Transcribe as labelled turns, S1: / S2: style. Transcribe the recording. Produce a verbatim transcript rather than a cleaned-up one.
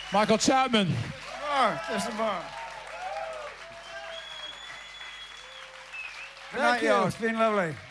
S1: Michael Chapman.
S2: More, just some more. Good night, y'all. It's been lovely.